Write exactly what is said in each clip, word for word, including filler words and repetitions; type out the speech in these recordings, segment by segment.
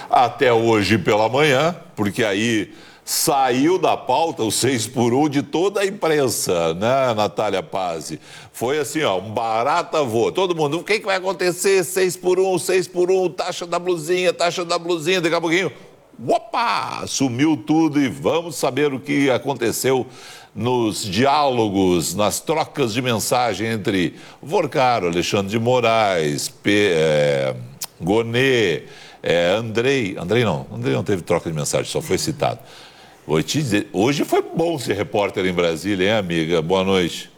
até hoje pela manhã, porque aí saiu da pauta o seis por um de toda a imprensa, né, Natália Pazzi? Foi assim, ó, um barata voa. Todo mundo, o que, que vai acontecer? seis por um, seis por um, taxa da blusinha, taxa da blusinha, daqui a pouquinho, opa, sumiu tudo e vamos saber o que aconteceu nos diálogos, nas trocas de mensagem entre Vorcaro, Alexandre de Moraes, P, é, Gonê, é, Andrei, Andrei não, Andrei não teve troca de mensagem, só foi citado. Vou te dizer, hoje foi bom ser repórter em Brasília, hein, amiga? Boa noite.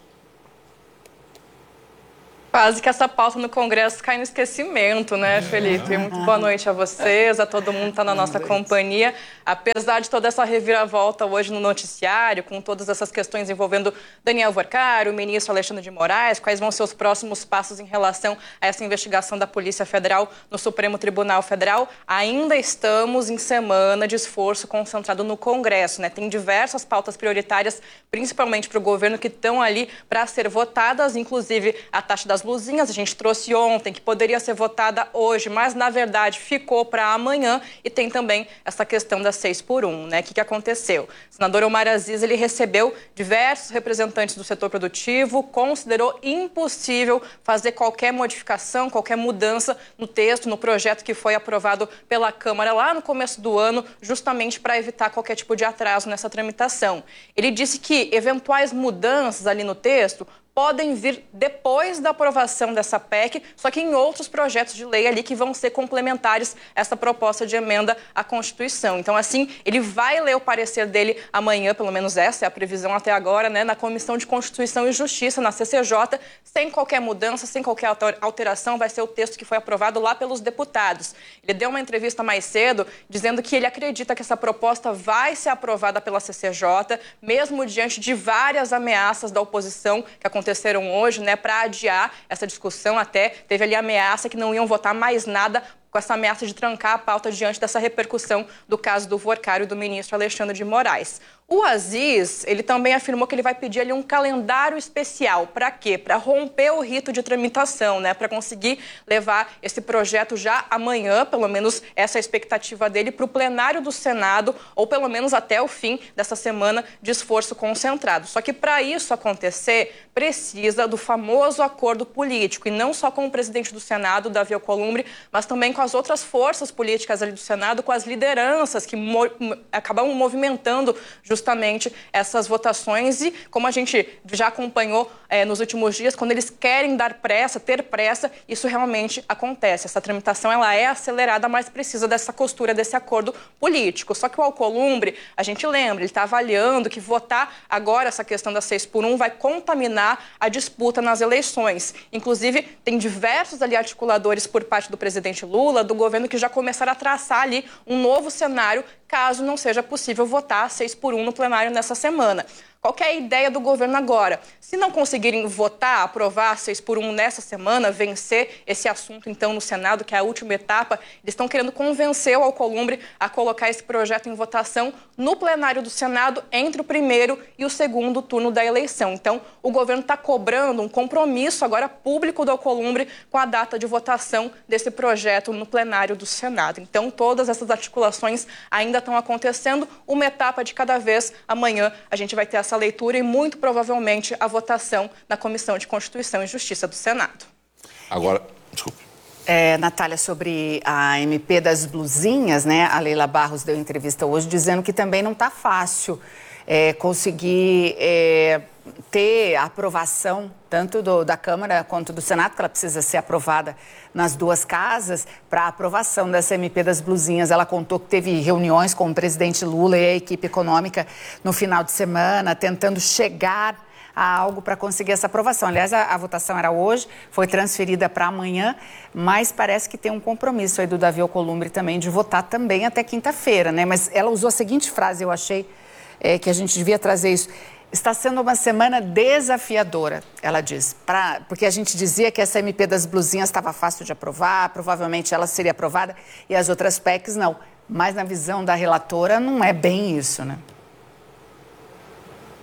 Quase que essa pauta no Congresso cai no esquecimento, né, Felipe? Muito boa noite a vocês, a todo mundo que está na nossa companhia. Apesar de toda essa reviravolta hoje no noticiário, com todas essas questões envolvendo Daniel Vorcaro, o ministro Alexandre de Moraes, quais vão ser os próximos passos em relação a essa investigação da Polícia Federal no Supremo Tribunal Federal, ainda estamos em semana de esforço concentrado no Congresso, né? Tem diversas pautas prioritárias, principalmente para o governo, que estão ali para ser votadas, inclusive a taxa das blusinhas, a gente trouxe ontem, que poderia ser votada hoje, mas na verdade ficou para amanhã, e tem também essa questão da seis por um, né? O que, que aconteceu? O senador Omar Aziz, ele recebeu diversos representantes do setor produtivo, considerou impossível fazer qualquer modificação, qualquer mudança no texto, no projeto que foi aprovado pela Câmara lá no começo do ano, justamente para evitar qualquer tipo de atraso nessa tramitação. Ele disse que eventuais mudanças ali no texto podem vir depois da aprovação dessa P E C, só que em outros projetos de lei ali que vão ser complementares a essa proposta de emenda à Constituição. Então, assim, ele vai ler o parecer dele amanhã, pelo menos essa é a previsão até agora, né, na Comissão de Constituição e Justiça, na C C J, sem qualquer mudança, sem qualquer alteração, vai ser o texto que foi aprovado lá pelos deputados. Ele deu uma entrevista mais cedo dizendo que ele acredita que essa proposta vai ser aprovada pela C C J, mesmo diante de várias ameaças da oposição que aconteceram aconteceram hoje, né, para adiar essa discussão. Até teve ali ameaça que não iam votar mais nada, com essa ameaça de trancar a pauta diante dessa repercussão do caso do Vorcaro e do ministro Alexandre de Moraes. O Aziz, ele também afirmou que ele vai pedir ali um calendário especial. Para quê? Para romper o rito de tramitação, né? Para conseguir levar esse projeto já amanhã, pelo menos essa é a expectativa dele, para o plenário do Senado, ou pelo menos até o fim dessa semana de esforço concentrado. Só que para isso acontecer, precisa do famoso acordo político, e não só com o presidente do Senado, Davi Alcolumbre, mas também com as outras forças políticas ali do Senado, com as lideranças que mo- acabam movimentando justamente essas votações. E como a gente já acompanhou é, nos últimos dias, quando eles querem dar pressa, ter pressa, isso realmente acontece. Essa tramitação ela é acelerada, mas precisa dessa costura, desse acordo político. Só que o Alcolumbre, a gente lembra, ele está avaliando que votar agora essa questão da seis por um vai contaminar a disputa nas eleições. Inclusive, tem diversos ali articuladores por parte do presidente Lula, do governo, que já começaram a traçar ali um novo cenário caso não seja possível votar seis por um no plenário nessa semana. Qual que é a ideia do governo agora? Se não conseguirem votar, aprovar seis por um nessa semana, vencer esse assunto então no Senado, que é a última etapa, eles estão querendo convencer o Alcolumbre a colocar esse projeto em votação no plenário do Senado entre o primeiro e o segundo turno da eleição. Então, o governo está cobrando um compromisso agora público do Alcolumbre com a data de votação desse projeto no plenário do Senado. Então, todas essas articulações ainda estão acontecendo, uma etapa de cada vez. Amanhã a gente vai ter essa leitura e muito provavelmente a votação na Comissão de Constituição e Justiça do Senado. Agora, desculpe. É, Natália, sobre a M P das blusinhas, né? A Leila Barros deu entrevista hoje dizendo que também não está fácil é, conseguir é, ter a aprovação tanto do, da Câmara quanto do Senado, que ela precisa ser aprovada nas duas casas, para a aprovação dessa M P das blusinhas. Ela contou que teve reuniões com o presidente Lula e a equipe econômica no final de semana, tentando chegar a algo para conseguir essa aprovação. Aliás, a, a votação era hoje, foi transferida para amanhã, mas parece que tem um compromisso aí do Davi Alcolumbre também de votar também até quinta-feira, né? Mas ela usou a seguinte frase, eu achei é, que a gente devia trazer isso. Está sendo uma semana desafiadora, ela diz, pra, porque a gente dizia que essa M P das blusinhas estava fácil de aprovar, provavelmente ela seria aprovada e as outras P E Cs não. Mas na visão da relatora não é bem isso, né?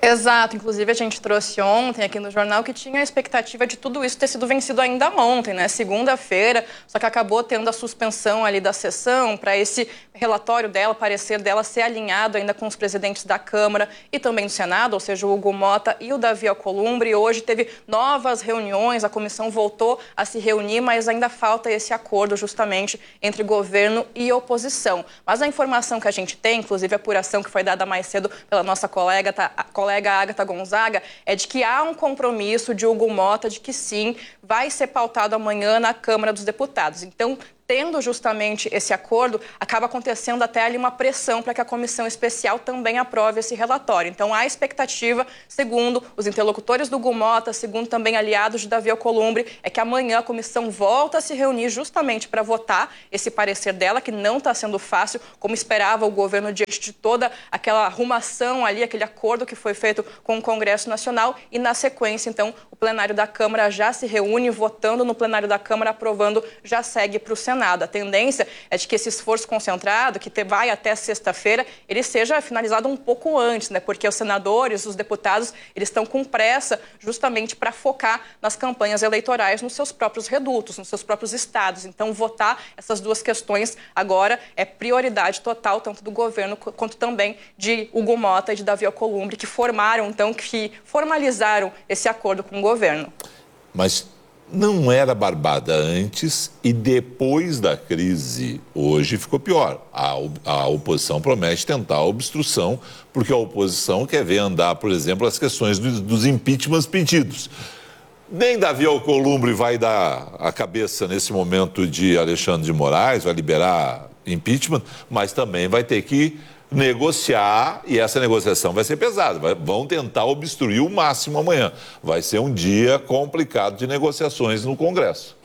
Exato, inclusive a gente trouxe ontem aqui no jornal que tinha a expectativa de tudo isso ter sido vencido ainda ontem, né, segunda-feira, só que acabou tendo a suspensão ali da sessão para esse relatório dela, parecer dela ser alinhado ainda com os presidentes da Câmara e também do Senado, ou seja, o Hugo Mota e o Davi Alcolumbre. E hoje teve novas reuniões, a comissão voltou a se reunir, mas ainda falta esse acordo justamente entre governo e oposição. Mas a informação que a gente tem, inclusive a apuração que foi dada mais cedo pela nossa colega, tá, a colega a Agatha Gonzaga, é de que há um compromisso de Hugo Mota de que sim, vai ser pautado amanhã na Câmara dos Deputados. Então, tendo justamente esse acordo, acaba acontecendo até ali uma pressão para que a comissão especial também aprove esse relatório. Então, há expectativa, segundo os interlocutores do Hugo Mota, segundo também aliados de Davi Alcolumbre, é que amanhã a comissão volta a se reunir justamente para votar esse parecer dela, que não está sendo fácil, como esperava o governo diante de toda aquela arrumação ali, aquele acordo que foi feito com o Congresso Nacional. E, na sequência, então, o plenário da Câmara já se reúne, votando no plenário da Câmara, aprovando, já segue para o Senado. A tendência é de que esse esforço concentrado, que vai até sexta-feira, ele seja finalizado um pouco antes, né? Porque os senadores, os deputados, eles estão com pressa justamente para focar nas campanhas eleitorais nos seus próprios redutos, nos seus próprios estados. Então, votar essas duas questões agora é prioridade total, tanto do governo quanto também de Hugo Mota e de Davi Alcolumbre, que formaram, então, que formalizaram esse acordo com o governo. Mas não era barbada antes e depois da crise, hoje ficou pior. A, a oposição promete tentar a obstrução, porque a oposição quer ver andar, por exemplo, as questões dos, dos impeachments pedidos. Nem Davi Alcolumbre vai dar a cabeça nesse momento de Alexandre de Moraes, vai liberar impeachment, mas também vai ter que negociar, e essa negociação vai ser pesada. Vai, vão tentar obstruir o máximo amanhã. Vai ser um dia complicado de negociações no Congresso.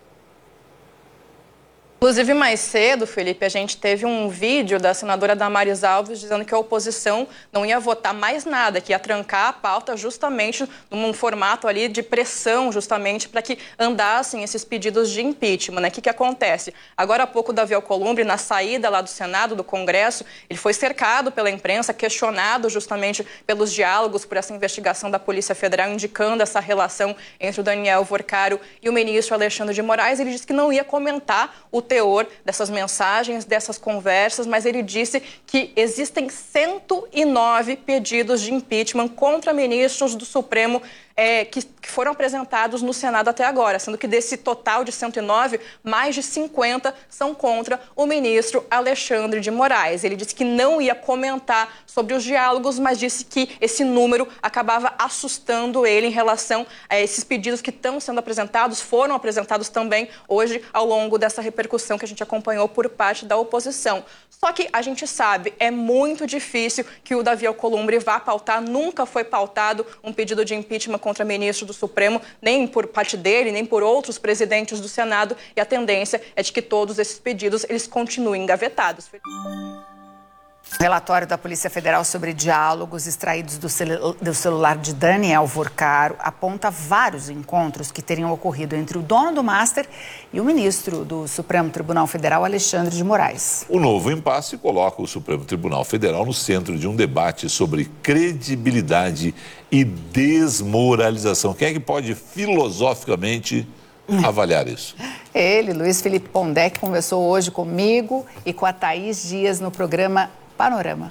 Inclusive, mais cedo, Felipe, a gente teve um vídeo da senadora Damares Alves dizendo que a oposição não ia votar mais nada, que ia trancar a pauta justamente num formato ali de pressão, justamente para que andassem esses pedidos de impeachment, né? O que que acontece? Agora há pouco, o Davi Alcolumbre, na saída lá do Senado, do Congresso, ele foi cercado pela imprensa, questionado justamente pelos diálogos, por essa investigação da Polícia Federal, indicando essa relação entre o Daniel Vorcaro e o ministro Alexandre de Moraes. Ele disse que não ia comentar o teor dessas mensagens, dessas conversas, mas ele disse que existem cento e nove pedidos de impeachment contra ministros do Supremo É, que, que foram apresentados no Senado até agora, sendo que desse total de cento e nove, mais de cinquenta são contra o ministro Alexandre de Moraes. Ele disse que não ia comentar sobre os diálogos, mas disse que esse número acabava assustando ele em relação a esses pedidos que estão sendo apresentados, foram apresentados também hoje ao longo dessa repercussão que a gente acompanhou por parte da oposição. Só que a gente sabe, é muito difícil que o Davi Alcolumbre vá pautar, nunca foi pautado um pedido de impeachment contra ministro do Supremo, nem por parte dele, nem por outros presidentes do Senado, e a tendência é de que todos esses pedidos eles continuem engavetados. O relatório da Polícia Federal sobre diálogos extraídos do, celu do celular de Daniel Vorcaro aponta vários encontros que teriam ocorrido entre o dono do Master e o ministro do Supremo Tribunal Federal, Alexandre de Moraes. O novo impasse coloca o Supremo Tribunal Federal no centro de um debate sobre credibilidade e desmoralização. Quem é que pode filosoficamente avaliar isso? Ele, Luiz Felipe Pondé, que conversou hoje comigo e com a Thaís Dias no programa Panorama.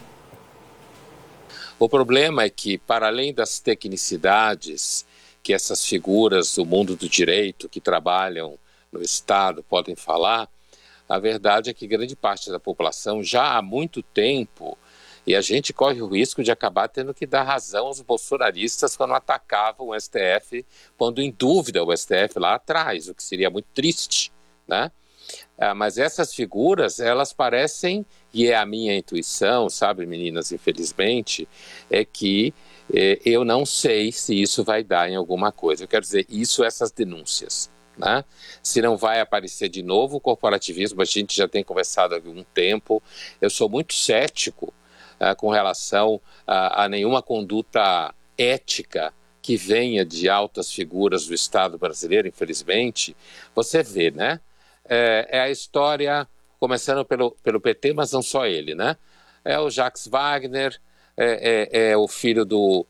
O problema é que, para além das tecnicidades que essas figuras do mundo do direito que trabalham no Estado podem falar, a verdade é que grande parte da população já há muito tempo, e a gente corre o risco de acabar tendo que dar razão aos bolsonaristas quando atacavam o S T F, pondo em dúvida o S T F lá atrás, o que seria muito triste, né? Ah, mas essas figuras, elas parecem, e é a minha intuição, sabe, meninas, infelizmente, é que eh, eu não sei se isso vai dar em alguma coisa. Eu quero dizer, isso, essas denúncias, né? Se não vai aparecer de novo o corporativismo, a gente já tem conversado há algum tempo. Eu sou muito cético ah, com relação a, a nenhuma conduta ética que venha de altas figuras do Estado brasileiro, infelizmente. Você vê, né? É, é a história, começando pelo, pelo P T, mas não só ele, né? É o Jacques Wagner, é, é, é o filho do,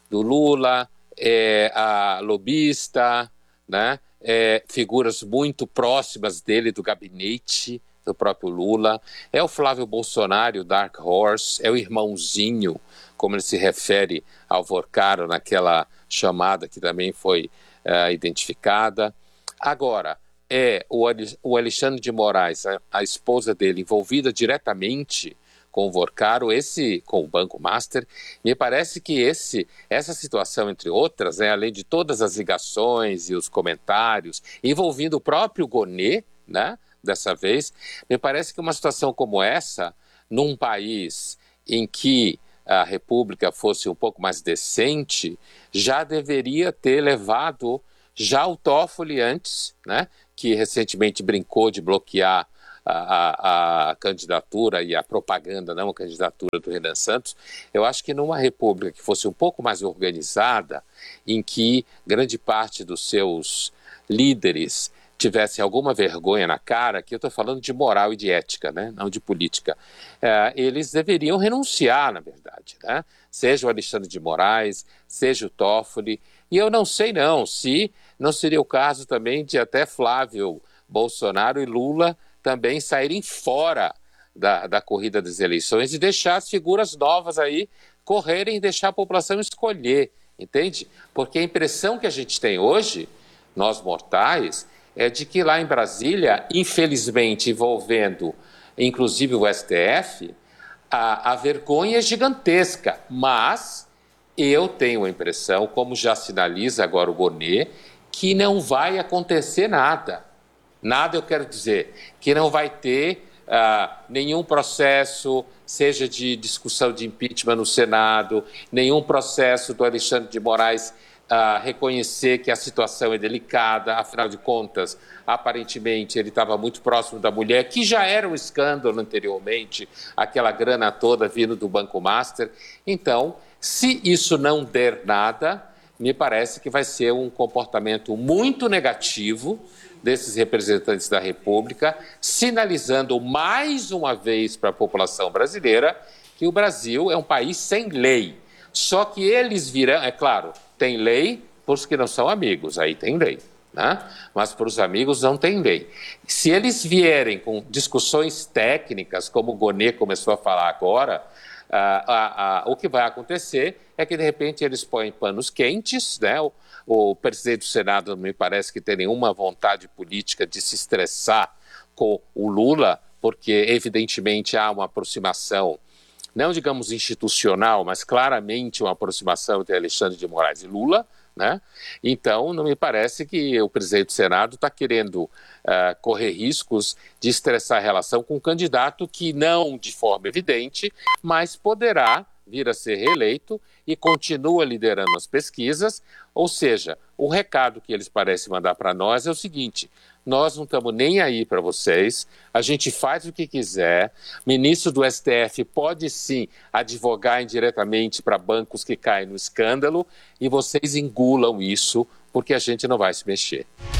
do Lula, é a lobista, né? É, figuras muito próximas dele, do gabinete do próprio Lula, é o Flávio Bolsonaro, o Dark Horse, é o irmãozinho, como ele se refere ao Vorcaro naquela chamada que também foi uh, identificada. Agora, é o Alexandre de Moraes, a, a esposa dele, envolvida diretamente com o Vorcaro, esse, com o Banco Master. Me parece que esse, essa situação, entre outras, né, além de todas as ligações e os comentários, envolvendo o próprio Gonê, né, dessa vez, me parece que uma situação como essa, num país em que a República fosse um pouco mais decente, já deveria ter levado já o Toffoli antes, né, que recentemente brincou de bloquear a, a, a candidatura e a propaganda, não a candidatura do Renan Santos. Eu acho que numa república que fosse um pouco mais organizada, em que grande parte dos seus líderes tivesse alguma vergonha na cara, que eu estou falando de moral e de ética, né, não de política, é, eles deveriam renunciar, na verdade, né? Seja o Alexandre de Moraes, seja o Toffoli, e eu não sei não se não seria o caso também de até Flávio Bolsonaro e Lula também saírem fora da, da corrida das eleições e deixar as figuras novas aí correrem e deixar a população escolher, entende? Porque a impressão que a gente tem hoje, nós mortais, é de que lá em Brasília, infelizmente envolvendo inclusive o S T F, a, a vergonha é gigantesca, mas eu tenho a impressão, como já sinaliza agora o Gonê, que não vai acontecer nada. Nada, eu quero dizer, que não vai ter uh, nenhum processo, seja de discussão de impeachment no Senado, nenhum processo do Alexandre de Moraes uh, reconhecer que a situação é delicada, afinal de contas, aparentemente ele estava muito próximo da mulher, que já era um escândalo anteriormente, aquela grana toda vindo do Banco Master. Então, se isso não der nada, me parece que vai ser um comportamento muito negativo desses representantes da República, sinalizando mais uma vez para a população brasileira que o Brasil é um país sem lei. Só que eles virão, é claro, tem lei para os que não são amigos, aí tem lei, né? Mas para os amigos não tem lei. Se eles vierem com discussões técnicas, como o Gonê começou a falar agora, ah, ah, ah, o que vai acontecer é que, de repente, eles põem panos quentes, né? O, o presidente do Senado não me parece que tem nenhuma vontade política de se estressar com o Lula, porque, evidentemente, há uma aproximação, não digamos institucional, mas claramente uma aproximação entre Alexandre de Moraes e Lula, né? Então, não me parece que o presidente do Senado está querendo uh, correr riscos de estressar a relação com um candidato que não de forma evidente, mas poderá vir a ser reeleito e continua liderando as pesquisas. Ou seja, o recado que eles parecem mandar para nós é o seguinte: nós não estamos nem aí para vocês, a gente faz o que quiser, ministro do S T F pode sim advogar indiretamente para bancos que caem no escândalo e vocês engulam isso, porque a gente não vai se mexer.